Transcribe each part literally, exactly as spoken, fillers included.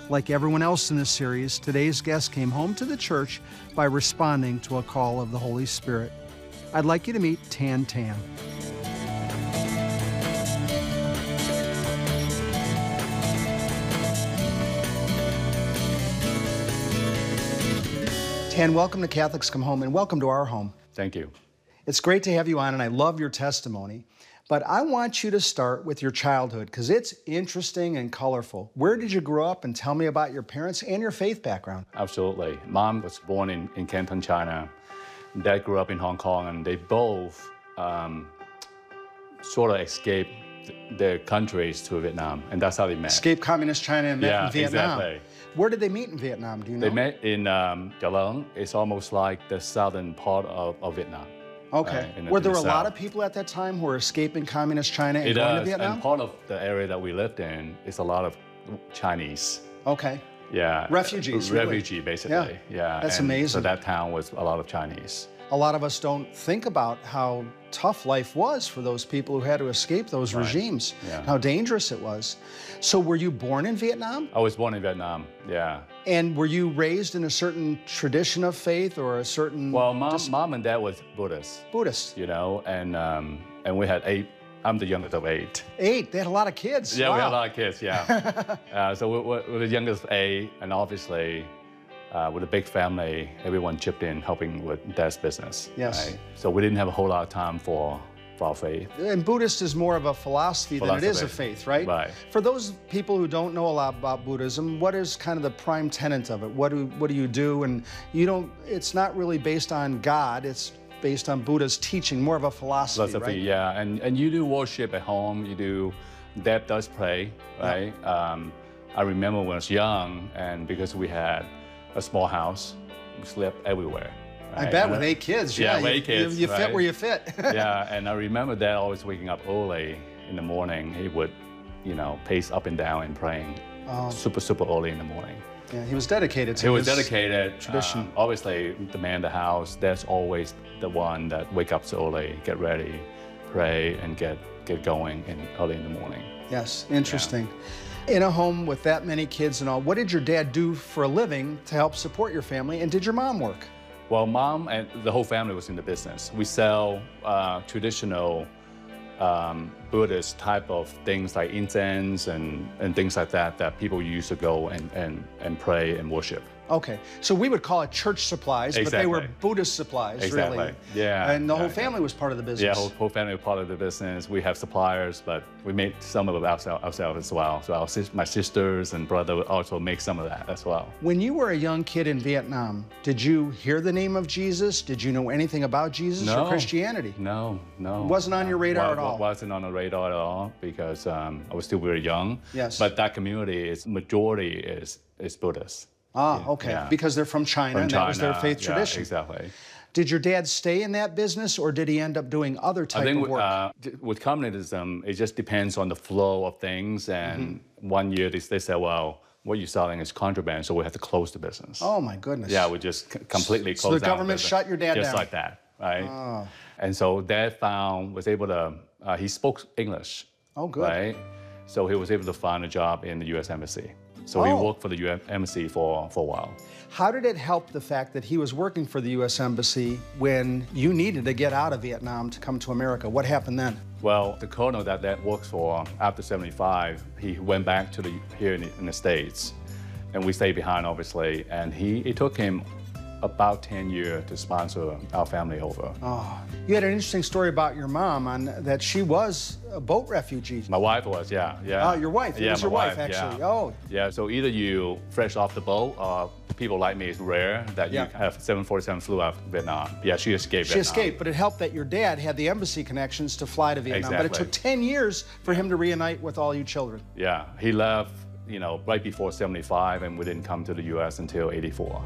Like everyone else in this series, today's guest came home to the church by responding to a call of the Holy Spirit. I'd like you to meet Tan Tan. Tan, welcome to Catholics Come Home, and welcome to our home. Thank you. It's great to have you on, and I love your testimony. But I want you to start with your childhood, because it's interesting and colorful. Where did you grow up, and tell me about your parents and your faith background? Absolutely. Mom was born in, in Canton, China. Dad grew up in Hong Kong, and they both um, sort of escaped their countries to Vietnam, and that's how they met. Escaped communist China and met yeah, in Vietnam. Exactly. Where did they meet in Vietnam, do you know? They met in um, Gia Long. It's almost like the southern part of, of Vietnam. Okay. Uh, the, were there a the lot of people at that time who were escaping communist China and it going does, to Vietnam? And part of the area that we lived in is a lot of Chinese. Okay. Yeah. Refugees, Refugee, really. basically. Yeah. yeah. That's and amazing. So that town was a lot of Chinese. A lot of us don't think about how tough life was for those people who had to escape those Right. regimes, Yeah. how dangerous it was. So were you born in Vietnam? I was born in Vietnam, yeah. And were you raised in a certain tradition of faith or a certain... Well, mom, dis- mom and dad was Buddhists, Buddhist. you know, and um, and we had eight. I'm the youngest of eight. Eight. They had a lot of kids. Yeah, wow. we had a lot of kids, yeah. uh, so we, we, we're the youngest of eight, and obviously, uh, with a big family, everyone chipped in helping with dad's business. Yes. Right? So we didn't have a whole lot of time for, for our faith. And Buddhist is more of a philosophy, than it is a Philosophy. faith, right? Right. For those people who don't know a lot about Buddhism, what is kind of the prime tenet of it? What do what do you do? And you don't. It's not really based on God. It's based on Buddha's teaching, more of a philosophy, Philosophy, right? yeah. And and you do worship at home. You do. Dad does pray, right? Um, I remember when I was young, and because we had a small house, we slept everywhere. I right? bet And with I- eight kids, Yeah, yeah, with you, eight kids, you, you fit right? where you fit. Yeah, and I remember Dad always waking up early in the morning. He would, you know, pace up and down and praying Oh. super, super early in the morning. Yeah, he was dedicated to He was his dedicated. tradition. Uh, obviously, the man in the house, that's always the one that wake up so early, get ready, pray, and get, get going in, early in the morning. Yes, interesting. In a home with that many kids and all, what did your dad do for a living to help support your family, and did your mom work? Well, Mom and the whole family was in the business. We sell uh, traditional um, Buddhist type of things like incense and, and things like that that people used to go and, and, and pray and worship. Okay, so we would call it church supplies, but they were Exactly. Buddhist supplies, Exactly. really. Yeah, And the whole yeah, family was part of the business. Yeah, whole, whole family was part of the business. We have suppliers, but we make some of it ourselves, ourselves as well. So our, sis- my sisters and brother would also make some of that as well. When you were a young kid in Vietnam, did you hear the name of Jesus? Did you know anything about Jesus or No. Christianity? No, no. Wasn't on your radar Wa- at all? wa- Wasn't on the radar at all because um, I was still very young. Yes. But that community is majority is is Buddhist. Ah, okay, Yeah. because they're from China, From and China. that was their faith yeah, tradition. Exactly. Did your dad stay in that business, or did he end up doing other type I think of with, work? uh, d- with communism, it just depends on the flow of things. And Mm-hmm. one year they, they said, well, what you're selling is contraband, so we have to close the business. Oh, my goodness. Yeah, we just c- completely So closed the down government business. shut your dad just down? like that, right? Oh. And so Dad found, was able to, uh, he spoke English. Oh, good. Right? So he was able to find a job in the U S Embassy. So he Oh. worked for the U S Embassy for, for a while. How did it help the fact that he was working for the U S Embassy when you needed to get out of Vietnam to come to America? What happened then? Well, the colonel that Dad works for, after seventy-five, he went back to the, here in the, in the States. And we stayed behind, obviously. And he, it took him about ten years to sponsor our family over. Oh, you had an interesting story about your mom on that she was a boat refugee. My wife was, yeah, yeah. Oh, your wife. It Yeah, was my your wife, actually. Yeah. Oh. Yeah, so either you fresh off the boat, or people like me, it's rare that Yeah. you have seven forty-seven flew out of Vietnam. Yeah, she escaped She Vietnam. escaped, but it helped that your dad had the embassy connections to fly to Vietnam. But it Exactly. took ten years for him to reunite with all you children. Yeah, he left, you know, right before seventy-five, and we didn't come to the U S until eighty-four.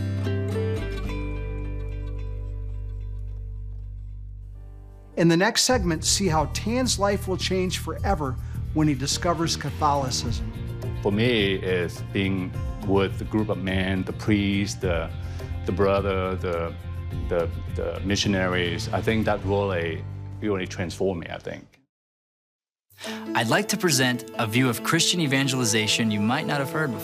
In the next segment, see how Tan's life will change forever when he discovers Catholicism. For me, it's being with the group of men, the priest, the, the brother, the, the, the missionaries. I think that really, really transformed me, I think. I'd like to present a view of Christian evangelization you might not have heard before.